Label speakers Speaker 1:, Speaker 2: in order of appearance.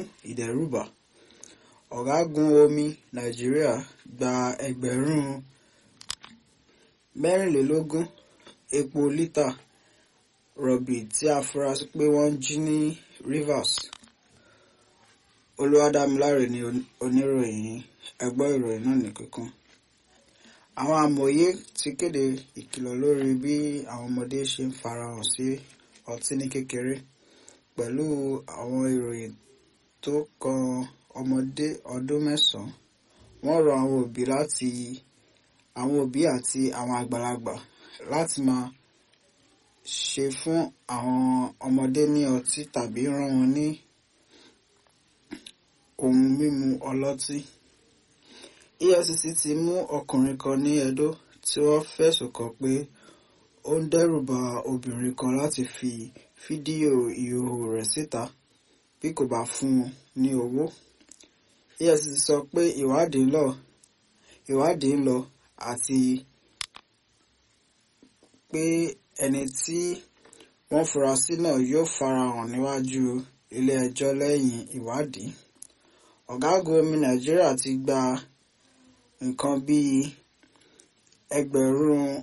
Speaker 1: ìdẹ́rùbà. Ọ̀gágun omi Nàìjíríà gba ẹgbẹ̀rún 24 epo lítà rọ̀bì tí a fura sí pé wọ́n jí ní Rivers. Olúwadámiláre ni oníròyìn. Ẹ gbọ́ ìròyìn náà ní kíkún. Àwọn amòye ti kéde ìkìlọ̀ lórí bí àwọn ọmọdé ṣe ń farahàn sí ọtí ní kékeré pẹ̀lú àwọn ìròyìn tó kan ọmọdé ọdún 9. Wọ́n rọ àwọn òbí àti àwọn àgbàlagbà láti máa ṣe fún àwọn ọmọdé ní ọtí tàbí rán wọn ní ohun mímu ọlọ́tí. EFCC ti mú ọkùnrin kan ní Edo tí wọ́n fẹ̀sùn kàn pé ó ń dẹ́rùba obìnrin kan láti fi fídíò ìhòòhò rẹ̀ síta bí kò bá fún un ní owó. EFCC sọ pé ìwádìí ń lọ àti pé ẹni tí wọ́n fura sí náà yóò farahàn níwájú ilé ẹjọ́ lẹ́yìn ìwádìí. Ọ̀gágun omi Nàìjíríà ti gba nǹkan bíi ẹgbẹ̀rún